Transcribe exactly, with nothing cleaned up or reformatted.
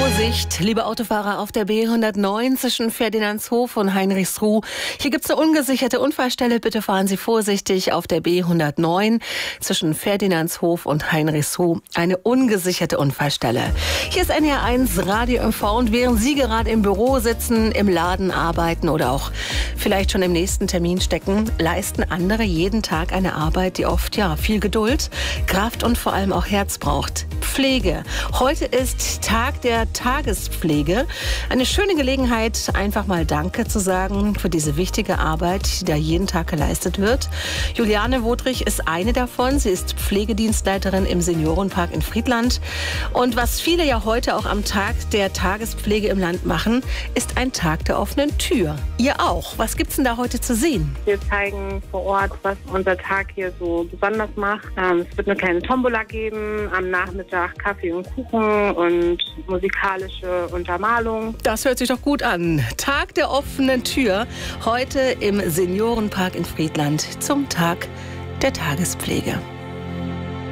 Vorsicht, liebe Autofahrer auf der B hundertneun zwischen Ferdinandshof und Heinrichsruh. Hier gibt es eine ungesicherte Unfallstelle. Bitte fahren Sie vorsichtig auf der B hundertneun zwischen Ferdinandshof und Heinrichsruh. Eine ungesicherte Unfallstelle. Hier ist N R eins Radio M V und während Sie gerade im Büro sitzen, im Laden arbeiten oder auch vielleicht schon im nächsten Termin stecken, leisten andere jeden Tag eine Arbeit, die oft ja viel Geduld, Kraft und vor allem auch Herz braucht. Pflege. Heute ist Tag der Tagespflege. Eine schöne Gelegenheit, einfach mal Danke zu sagen für diese wichtige Arbeit, die da jeden Tag geleistet wird. Juliane Wodrich ist eine davon. Sie ist Pflegedienstleiterin im Seniorenpark in Friedland. Und was viele ja heute auch am Tag der Tagespflege im Land machen, ist ein Tag der offenen Tür. Ihr auch. Was gibt's denn da heute zu sehen? Wir zeigen vor Ort, was unser Tag hier so besonders macht. Ähm, es wird eine kleine Tombola geben, am Nachmittag Kaffee und Kuchen und musikalische Untermalung. Das hört sich doch gut an. Tag der offenen Tür, heute im Seniorenpark in Friedland zum Tag der Tagespflege.